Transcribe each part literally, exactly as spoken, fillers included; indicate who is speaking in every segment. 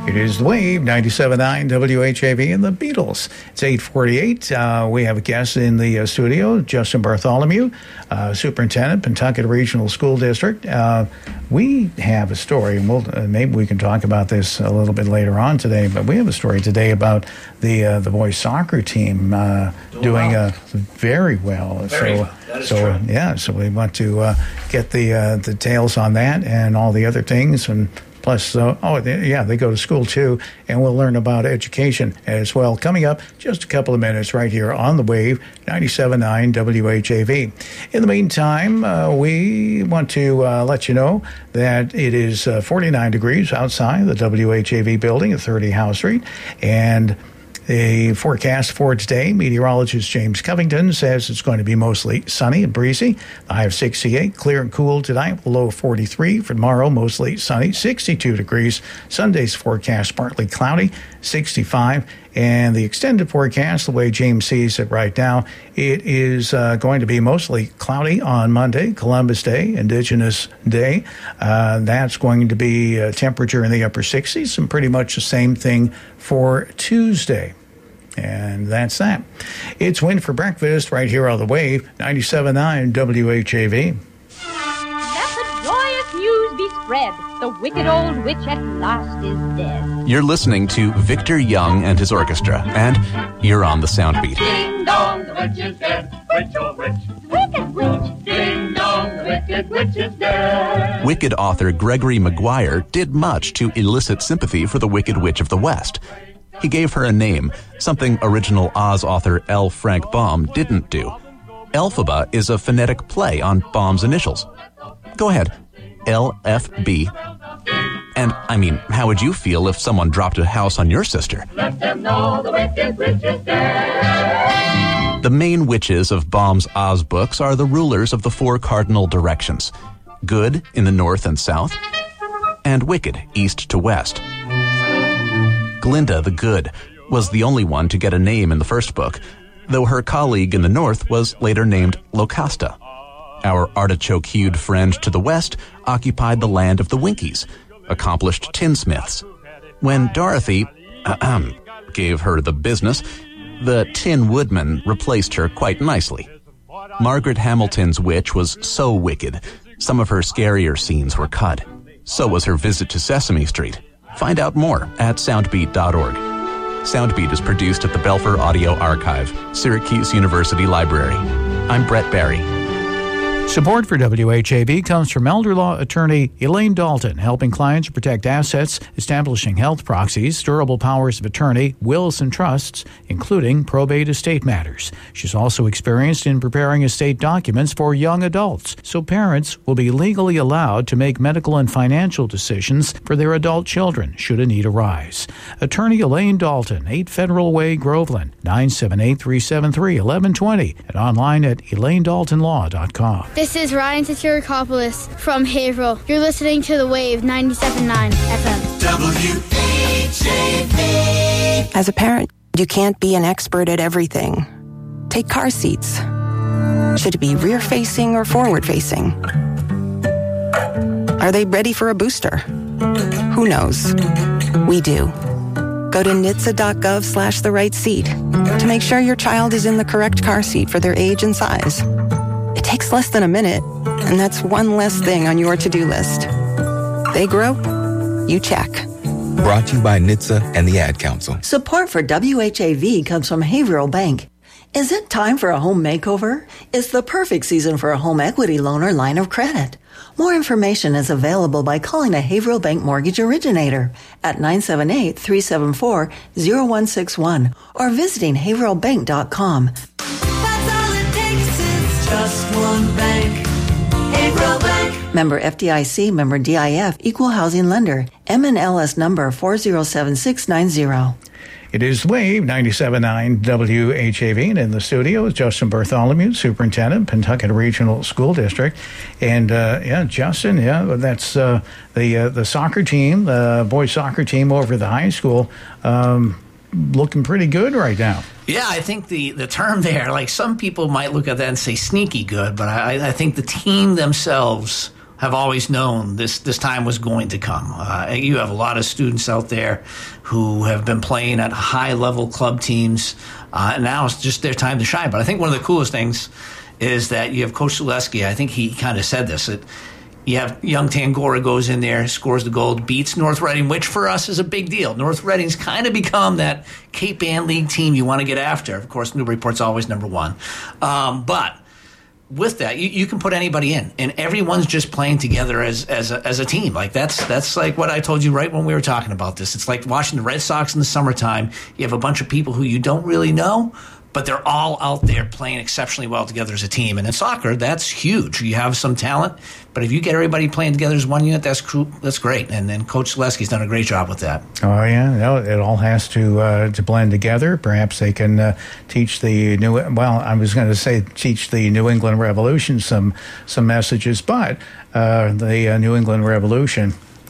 Speaker 1: It is The Wave, ninety-seven point nine W H A V and the Beatles. It's eight forty-eight. Uh, we have a guest in the uh, studio, Justin Bartholomew, uh, Superintendent, Pentucket Regional School District. Uh, we have a story, and we'll, uh, maybe we can talk about this a little bit later on today, but we have a story today about the uh, the boys soccer team uh, doing, doing well. uh, very well.
Speaker 2: Very
Speaker 1: so,
Speaker 2: well. That is
Speaker 1: so
Speaker 2: true.
Speaker 1: yeah, so we want to uh, get the uh, the details on that and all the other things. And plus, uh, oh, they, yeah, they go to school too, and we'll learn about education as well. Coming up, just a couple of minutes right here on The Wave, ninety-seven point nine W H A V. In the meantime, uh, we want to uh, let you know that it is uh, forty-nine degrees outside the W H A V building at thirty Howe Street, and the forecast for today, meteorologist James Covington says it's going to be mostly sunny and breezy. The high of sixty-eight, clear and cool tonight, low of forty-three. For tomorrow, mostly sunny, sixty-two degrees. Sunday's forecast, partly cloudy, sixty-five. And the extended forecast, the way James sees it right now, it is uh, going to be mostly cloudy on Monday, Columbus Day, Indigenous Day. Uh, that's going to be a temperature in the upper sixties, and pretty much the same thing for Tuesday. And that's that. It's Win for Breakfast right here on The Wave, ninety-seven point nine W H A V.
Speaker 3: Let the joyous news be spread. The wicked old witch at last is dead.
Speaker 4: You're listening to Victor Young and his orchestra, and you're on the Soundbeat.
Speaker 5: Ding dong, the witch is dead. Witch, oh witch.
Speaker 3: Wicked witch.
Speaker 5: Ding dong, the wicked witch is dead.
Speaker 4: Wicked author Gregory Maguire did much to elicit sympathy for the Wicked Witch of the West. He gave her a name, something original Oz author L. Frank Baum didn't do. Elphaba is a phonetic play on Baum's initials. Go ahead, L F B. And, I mean, how would you feel if someone dropped a house on your sister?
Speaker 5: Let them know the wicked witch is dead.
Speaker 4: The main witches of Baum's Oz books are the rulers of the four cardinal directions: good in the north and south, and wicked east to west. Glinda the Good was the only one to get a name in the first book, though her colleague in the north was later named Locasta. Our artichoke-hued friend to the west occupied the land of the Winkies, accomplished tinsmiths. When Dorothy ahem, gave her the business, the Tin Woodman replaced her quite nicely. Margaret Hamilton's witch was so wicked, some of her scarier scenes were cut. So was her visit to Sesame Street. Find out more at soundbeat dot org. Soundbeat is produced at the Belfer Audio Archive, Syracuse University Library. I'm Brett Barry.
Speaker 1: Support for W H A V comes from elder law attorney Elaine Dalton, helping clients protect assets, establishing health proxies, durable powers of attorney, wills and trusts, including probate estate matters. She's also experienced in preparing estate documents for young adults, so parents will be legally allowed to make medical and financial decisions for their adult children should a need arise. Attorney Elaine Dalton, eight Federal Way, Groveland, nine seven eight, three seven three, one one two zero, and online at elaine dalton law dot com.
Speaker 6: This is Ryan Tsaturikopoulos from Haverhill. You're listening to The Wave ninety-seven point nine F M.
Speaker 5: W H A V.
Speaker 7: As a parent, you can't be an expert at everything. Take car seats. Should it be rear-facing or forward-facing? Are they ready for a booster? Who knows? We do. Go to N H T S A dot gov slash the right seat to make sure your child is in the correct car seat for their age and size. It takes less than a minute, and that's one less thing on your to-do list. They grow, you check.
Speaker 8: Brought to you by N H T S A and the Ad Council.
Speaker 9: Support for W H A V comes from Haverhill Bank. Is it time for a home makeover? It's the perfect season for a home equity loan or line of credit. More information is available by calling a Haverhill Bank mortgage originator at nine seven eight, three seven four, zero one six one or visiting haverhill bank dot com.
Speaker 5: Just one bank, Haverhill Bank.
Speaker 9: Member F D I C, member D I F, equal housing lender. M N L S number four zero seven six nine zero.
Speaker 1: It is Wave ninety-seven point nine W H A V, and in the studio is Justin Bartholomew, Superintendent, Pentucket Regional School District. And, uh, yeah, Justin, yeah, that's uh, the uh, the soccer team, the boys soccer team over at the high school, um, looking pretty good right now.
Speaker 2: Yeah, I think the, the term there, like some people might look at that and say sneaky good, but I, I think the team themselves have always known this this time was going to come. Uh, you have a lot of students out there who have been playing at high-level club teams, uh, and now it's just their time to shine. But I think one of the coolest things is that you have Coach Zaleski. I think he kind of said this. That you have young Tangora goes in there, scores the goal, beats North Reading, which for us is a big deal. North Reading's kind of become that Cape Ann League team you want to get after. Of course, Newburyport's always number one. Um, but with that, you, you can put anybody in, and everyone's just playing together as as a, as a team. Like that's that's like what I told you right when we were talking about this. It's like watching the Red Sox in the summertime. You have a bunch of people who you don't really know, but they're all out there playing exceptionally well together as a team. And in soccer, that's huge. You have some talent, but if you get everybody playing together as one unit, that's cr- that's great. And then Coach Zaleski's done a great job with that.
Speaker 1: Oh, yeah. No, it all has to uh, to blend together. Perhaps they can uh, teach the new, well, I was going to say teach the New England Revolution some, some messages, but uh, the uh, New England Revolution,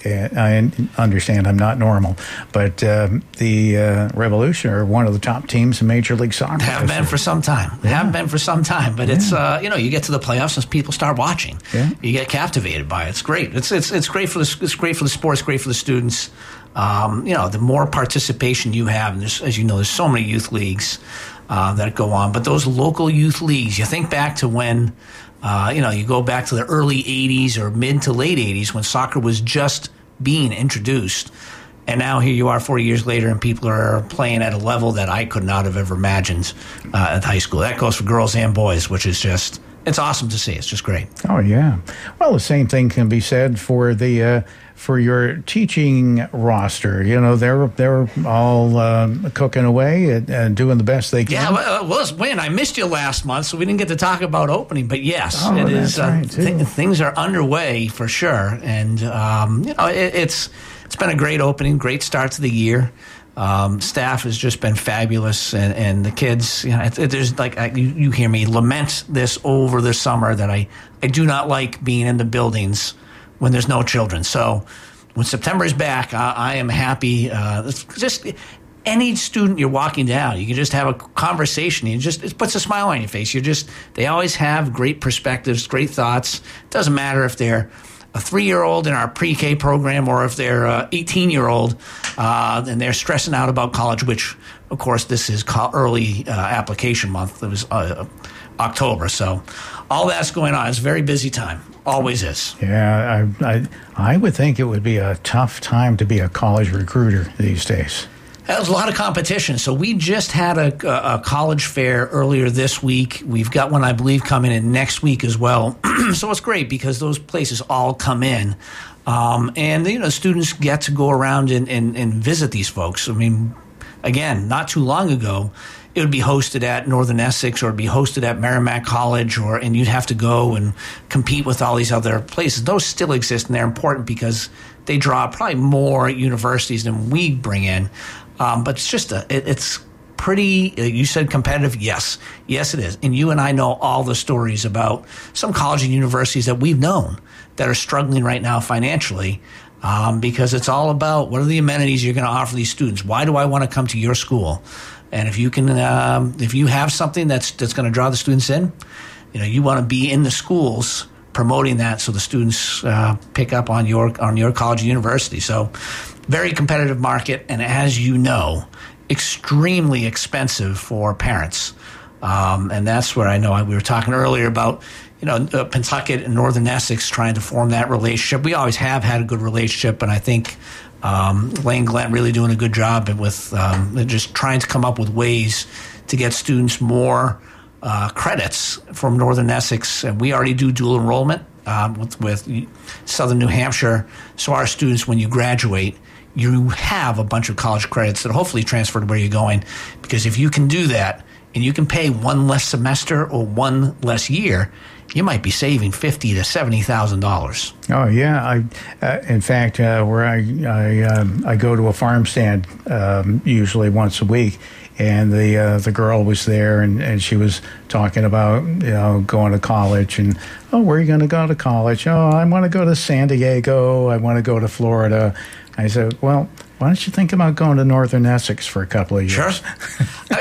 Speaker 1: I understand I'm not normal, but um, the uh, Revolution are one of the top teams in Major League Soccer.
Speaker 2: Have been for some time. Yeah. Have been for some time. But yeah. it's, uh, you know, you get to the playoffs and people start watching. Yeah. You get captivated by it. It's great. It's it's it's great for the it's great for the sport. It's great for the students. Um, you know, the more participation you have, and there's, as you know, there's so many youth leagues uh, that go on. But those local youth leagues, you think back to when, uh, you know, you go back to the early eighties or mid to late eighties when soccer was just being introduced, and now here you are forty years later and people are playing at a level that I could not have ever imagined uh, at high school. That goes for girls and boys, which is just, it's awesome to see. It's just great.
Speaker 1: Oh, yeah. Well, the same thing can be said for the uh, for your teaching roster. You know, they're they're all uh, cooking away and, and doing the best they can.
Speaker 2: Yeah, well, well, Win, I missed you last month, so we didn't get to talk about opening. But yes,
Speaker 1: oh,
Speaker 2: it
Speaker 1: that's
Speaker 2: is. Uh,
Speaker 1: right,
Speaker 2: th- things are underway for sure, and um, you know, it, it's it's been a great opening, great start to the year. Um, staff has just been fabulous, and, and the kids, you know, it, it, there's like I, you, you hear me lament this over the summer that I, I do not like being in the buildings when there's no children. So when September is back, I, I am happy. Uh, just any student you're walking down, you can just have a conversation. You just it puts a smile on your face. You just they always have great perspectives, great thoughts. It doesn't matter if they're a three-year-old in our pre-K program or if they're an eighteen-year-old uh, and they're stressing out about college, which, of course, this is co- early uh, application month. It was uh, October. So all that's going on. It's a very busy time. Always is.
Speaker 1: Yeah, I, I, I would think it would be a tough time to be a college recruiter these days.
Speaker 2: There's a lot of competition. So we just had a, a college fair earlier this week. We've got one, I believe, coming in next week as well. So it's great because those places all come in. Um, and, you know, students get to go around and, and, and visit these folks. I mean, again, not too long ago, it would be hosted at Northern Essex or it'd be hosted at Merrimack College, or and you'd have to go and compete with all these other places. Those still exist, and they're important because they draw probably more universities than we bring in. Um, but it's just a, it, it's pretty, uh, you said competitive. Yes. Yes, it is. And you and I know all the stories about some college and universities that we've known that are struggling right now financially um, because it's all about what are the amenities you're going to offer these students? Why do I want to come to your school? And if you can, um, if you have something that's, that's going to draw the students in, you know, you want to be in the schools promoting that so the students uh, pick up on your, on your college and university. So, very competitive market, and as you know, extremely expensive for parents. Um, and that's where I know I, we were talking earlier about, you know, uh, Pentucket and Northern Essex trying to form that relationship. We always have had a good relationship, and I think um, Lane Glenn really doing a good job with um, just trying to come up with ways to get students more uh, credits from Northern Essex. And we already do dual enrollment um, with, with Southern New Hampshire. So our students, when you graduate, you have a bunch of college credits that hopefully transfer to where you're going. Because if you can do that and you can pay one less semester or one less year, you might be saving fifty to seventy thousand dollars.
Speaker 1: Oh yeah, I uh, in fact uh, where I I, um, I go to a farm stand um, usually once a week, and the uh, the girl was there, and, and she was talking about, you know, going to college, and oh, where are you going to go to college? Oh, I want to go to San Diego. I want to go to Florida. I said, well, why don't you think about going to Northern Essex for a couple of years?
Speaker 2: Sure.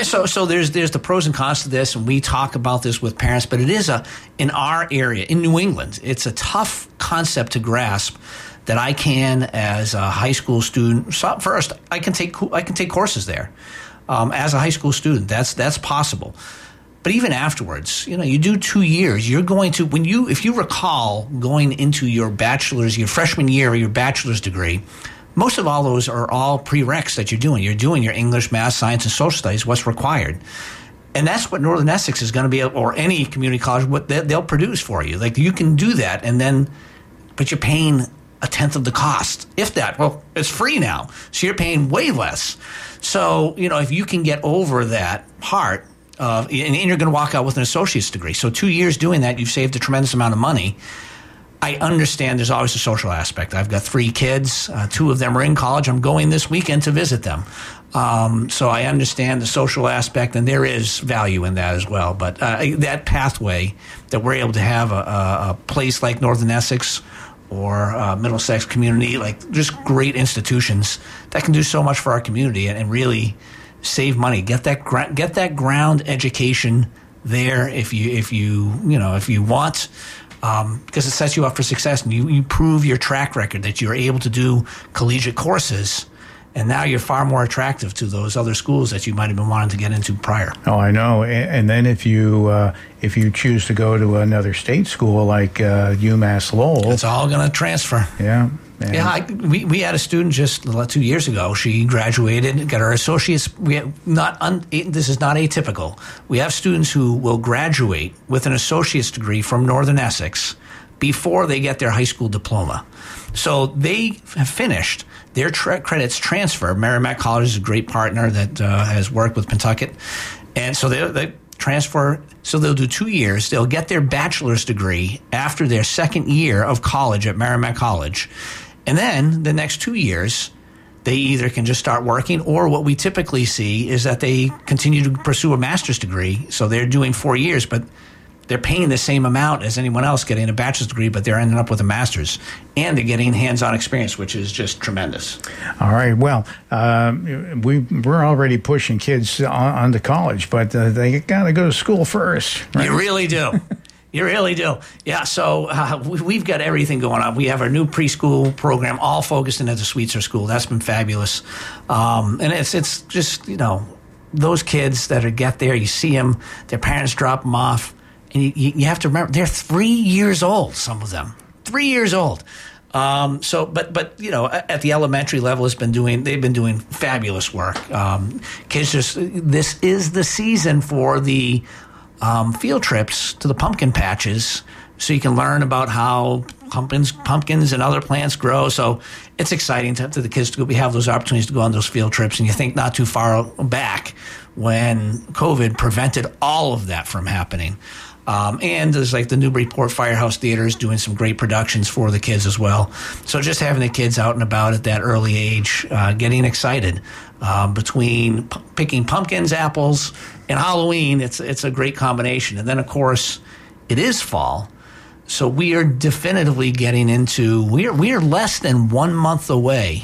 Speaker 2: so so there's there's the pros and cons to this, and we talk about this with parents. But it is a in our area in New England, it's a tough concept to grasp. That I can, as a high school student, so first I can take I can take courses there um, as a high school student. That's that's possible. But even afterwards, you know, you do two years. You're going to when you if you recall going into your bachelor's, your freshman year, or your bachelor's degree. Most of all those are all prereqs that you're doing. You're doing your English, math, science, and social studies, what's required. And that's what Northern Essex is going to be, or any community college, what they'll produce for you. Like, you can do that, and then, but you're paying a tenth of the cost, if that. Well, it's free now, so you're paying way less. So, you know, if you can get over that part, uh, and, and you're going to walk out with an associate's degree. So two years doing that, you've saved a tremendous amount of money. I understand there's always a social aspect. I've got three kids. Uh, two of them are in college. I'm going this weekend to visit them. Um, so I understand the social aspect, and there is value in that as well. But uh, that pathway that we're able to have a, a, a place like Northern Essex or uh, Middlesex community, like just great institutions that can do so much for our community and, and really save money. Get that gra- get that ground education there if you if you you know if you want. Um, because it sets you up for success, and you, you prove your track record that you're able to do collegiate courses, and now you're far more attractive to those other schools that you might have been wanting to get into prior.
Speaker 1: Oh, I know. And, and then if you uh, if you choose to go to another state school like uh, UMass Lowell,
Speaker 2: it's all going to transfer.
Speaker 1: Yeah.
Speaker 2: And yeah, I, we we had a student just two years ago. She graduated, got her associates. We have not un, this is not atypical. We have students who will graduate with an associate's degree from Northern Essex before they get their high school diploma. So they have finished their tra- credits transfer. Merrimack College is a great partner that uh, has worked with Pentucket, and so they they transfer. So they'll do two years. They'll get their bachelor's degree after their second year of college at Merrimack College. And then the next two years, they either can just start working, or what we typically see is that they continue to pursue a master's degree. So they're doing four years, but they're paying the same amount as anyone else getting a bachelor's degree, but they're ending up with a master's. And they're getting hands-on experience, which is just tremendous.
Speaker 1: All right. Well, um, we, we're already pushing kids on, on to college, but uh, they got to go to school first. Right?
Speaker 2: You really do. You really do. Yeah, so uh, we, we've got everything going on. We have our new preschool program all focused in at the Sweetser School. That's been fabulous. Um, and it's it's just, you know, those kids that are get there, you see them, their parents drop them off, and you, you have to remember, they're three years old, some of them. Three years old. Um, so, but, but, you know, at the elementary level, it's been doing, they've been doing fabulous work. Um, kids just, this is the season for the Um, field trips to the pumpkin patches, so you can learn about how pumpkins, pumpkins and other plants grow. So it's exciting to, to the kids to go. We have those opportunities to go on those field trips, and you think not too far back when COVID prevented all of that from happening. Um, and there's like the Newburyport Firehouse Theater is doing some great productions for the kids as well. So just having the kids out and about at that early age, uh, getting excited uh, between p- picking pumpkins, apples, and Halloween, it's it's a great combination. And then, of course, it is fall. So we are definitively getting into, we are, we are less than one month away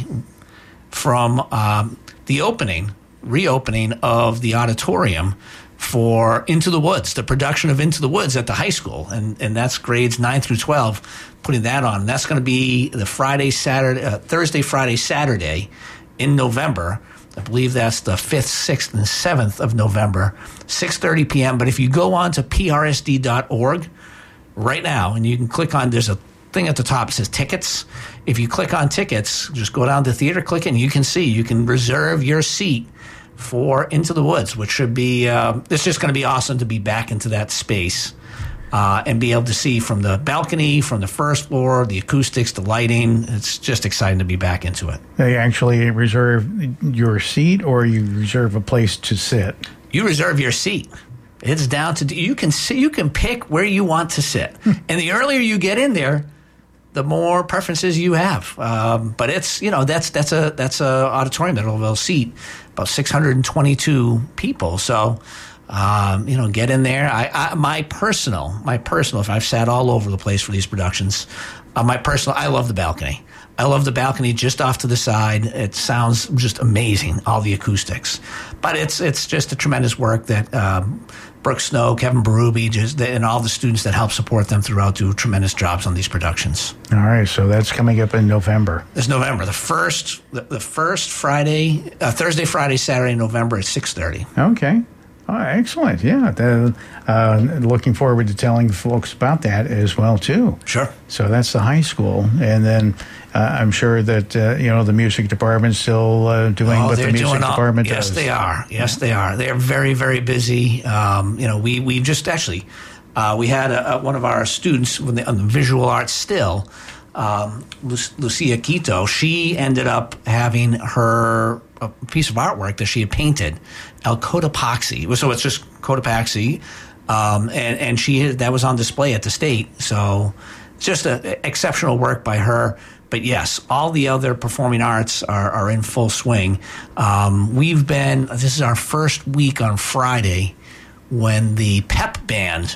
Speaker 2: from um, the opening, reopening of the auditorium for Into the Woods, the production of Into the Woods at the high school. And and that's grades nine through twelve, putting that on. And that's going to be the Friday, Saturday, uh, Thursday, Friday, Saturday in November. I believe that's the fifth, sixth, and seventh of November, six thirty p.m. But if you go on to P R S D dot org right now, and you can click on, there's a thing at the top that says tickets. If you click on tickets, just go down to theater, click it, and you can see, you can reserve your seat for Into the Woods, which should be, uh, it's just going to be awesome to be back into that space uh, and be able to see from the balcony, from the first floor, the acoustics, the lighting. It's just exciting to be back into it.
Speaker 1: They actually reserve your seat, or you reserve a place to sit?
Speaker 2: You reserve your seat. It's down to, you can see, you can pick where you want to sit. And the earlier you get in there, the more preferences you have. Um, but it's, you know, that's that's a that's a auditorium that will seat about six hundred twenty-two people. So, um, you know, get in there. I, I my personal, my personal, if I've sat all over the place for these productions, uh, my personal, I love the balcony. I love the balcony just off to the side. It sounds just amazing, all the acoustics. But it's it's just a tremendous work that um, Brooke Snow, Kevin Berube, just, and all the students that help support them throughout do tremendous jobs on these productions.
Speaker 1: All right, so that's coming up in November.
Speaker 2: It's November. The first the, the first Friday, uh, Thursday, Friday, Saturday in November at six thirty.
Speaker 1: Okay. Oh, excellent. Yeah. The, uh, looking forward to telling folks about that as well, too.
Speaker 2: Sure.
Speaker 1: So that's the high school. And then uh, I'm sure that, uh, you know, the music department's still uh, doing
Speaker 2: oh,
Speaker 1: what the music
Speaker 2: all,
Speaker 1: department
Speaker 2: yes,
Speaker 1: does.
Speaker 2: Yes, they are. Yes, they are. They're very, very busy. Um, you know, we, we just actually, uh, we had a, a, one of our students on the, on the visual arts still, um, Lu- Lucia Quito. She ended up having her a piece of artwork that she had painted, El Cotopaxi. So it's just Cotopaxi, um, and and she had, that was on display at the state. So it's just a, exceptional work by her. But yes, all the other performing arts are, are in full swing. Um, we've been. This is our first week on Friday when the pep band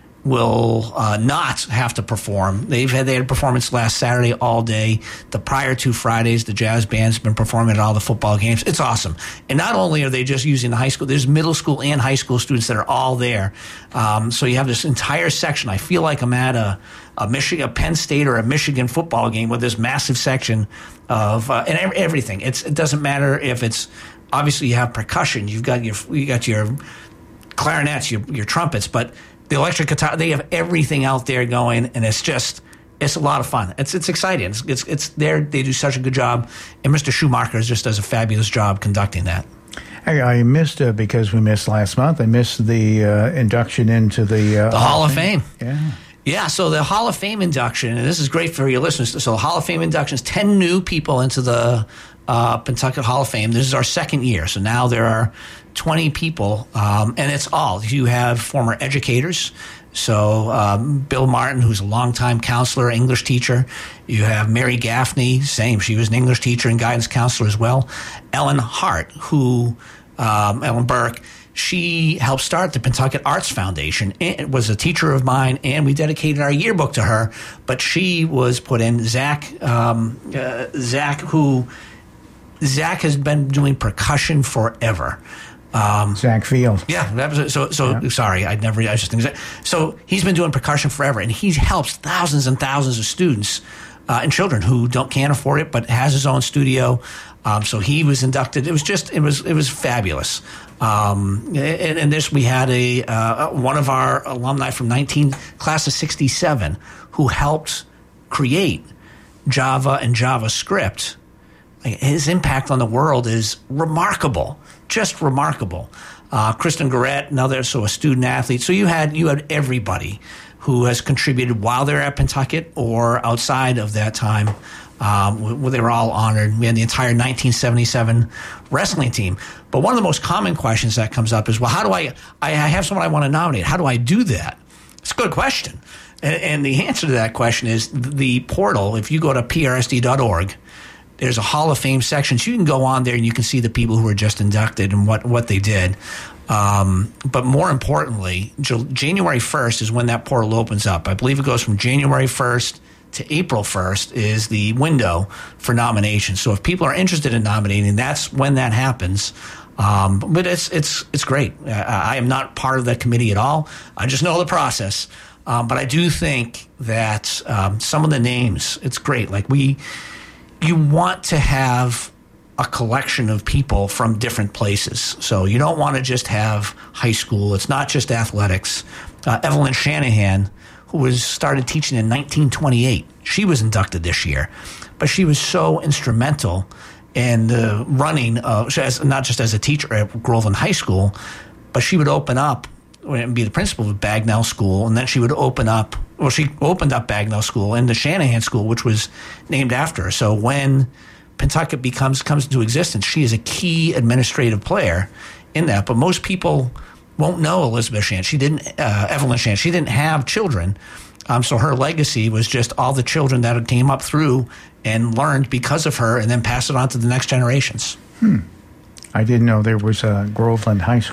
Speaker 2: will uh, not have to perform. They've had they had a performance last Saturday all day. The prior two Fridays, the jazz band's been performing at all the football games. It's awesome. And not only are they just using the high school, there's middle school and high school students that are all there. Um, so you have this entire section. I feel like I'm at a, a Michigan, a Penn State or a Michigan football game with this massive section of uh, and everything. It's it doesn't matter if it's obviously you have percussion. You've got your you got your clarinets, your your trumpets, but the electric guitar, they have everything out there going, and it's just, it's a lot of fun. It's it's exciting. It's it's, it's there. They do such a good job, and Mister Schumacher just does a fabulous job conducting that.
Speaker 1: I, I missed uh, because we missed last month. I missed the uh, induction into the uh,
Speaker 2: the Hall of Fame.
Speaker 1: Yeah.
Speaker 2: Yeah, so the Hall of Fame induction, and this is great for your listeners. So the Hall of Fame induction is ten new people into the uh, Pentucket Hall of Fame. This is our second year, so now there are twenty people, um, and it's all. You have former educators, so um, Bill Martin, who's a longtime counselor, English teacher. You have Mary Gaffney, same. She was an English teacher and guidance counselor as well. Ellen Hart, who, um, Ellen Burke, she helped start the Pentucket Arts Foundation. It was a teacher of mine, and we dedicated our yearbook to her. But she was put in. Zach, um, uh, Zach, who Zach has been doing percussion forever. Um,
Speaker 1: Zach Field.
Speaker 2: Yeah, that was so. So yeah. Sorry, I'd never. I just think that. So he's been doing percussion forever, and he helps thousands and thousands of students uh, and children who don't can't afford it, but has his own studio. Um, so he was inducted. It was just. It was. It was fabulous. Um, and, and this, we had a uh, one of our alumni from nineteen class of sixty-seven who helped create Java and JavaScript. His impact on the world is remarkable, just remarkable. Uh, Kristen Garrett, another, so a student athlete. So you had you had everybody who has contributed while they're at Pentucket or outside of that time. Um, they were all honored. We had the entire nineteen seventy-seven wrestling team. But one of the most common questions that comes up is, well, how do I, I have someone I want to nominate. How do I do that? It's a good question. And, and the answer to that question is the portal. If you go to P R S D dot org, there's a Hall of Fame section. So you can go on there and you can see the people who were just inducted and what, what they did. Um, but more importantly, January first is when that portal opens up. I believe it goes from January first to April first is the window for nominations. So if people are interested in nominating, that's when that happens. Um, but it's it's it's great. I, I am not part of that committee at all. I just know the process. Um, but I do think that um, some of the names, it's great. Like we, you want to have a collection of people from different places. So you don't want to just have high school. It's not just athletics. Uh, Evelyn Shanahan, who was started teaching in nineteen twenty-eight, she was inducted this year. But she was so instrumental in the running of, as, not just as a teacher at Groveland High School, but she would open up and be the principal of Bagnell School, and then she would open up, well, she opened up Bagnell School and the Shanahan School, which was named after her. So when Pentucket becomes comes into existence, she is a key administrative player in that. But most people won't know Elizabeth Shanahan. She didn't, uh, Evelyn Shanahan, she didn't have children. Um, so her legacy was just all the children that came up through and learned because of her and then passed it on to the next generations.
Speaker 1: Hmm. I didn't know there was a Groveland High School.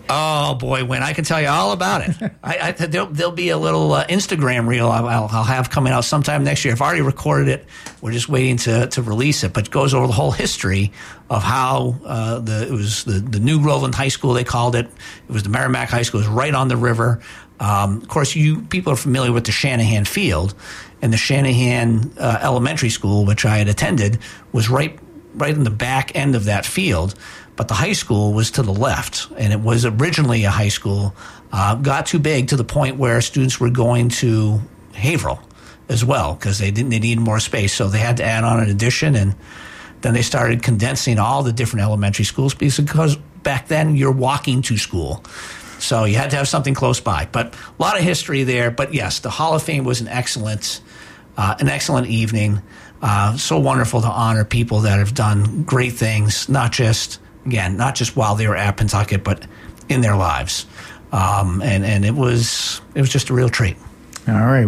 Speaker 2: Oh, boy, Win, I can tell you all about it. I, I, there'll, there'll be a little uh, Instagram reel I'll, I'll, I'll have coming out sometime next year. I've already recorded it. We're just waiting to, to release it, but it goes over the whole history of how uh, the it was the, the New Groveland High School, they called it. It was the Merrimack High School. It was right on the river. Um, of course, you people are familiar with the Shanahan Field, and the Shanahan uh, Elementary School, which I had attended, was right right in the back end of that field. But the high school was to the left, and it was originally a high school. Uh, got too big to the point where students were going to Haverhill as well because they didn't they needed more space, so they had to add on an addition, and then they started condensing all the different elementary schools because back then you're walking to school. So you had to have something close by. But a lot of history there. But yes, the Hall of Fame was an excellent, uh, an excellent evening. Uh, so wonderful to honor people that have done great things, not just, again, not just while they were at Pentucket, but in their lives. Um, and, and it was it was just a real treat.
Speaker 1: All right.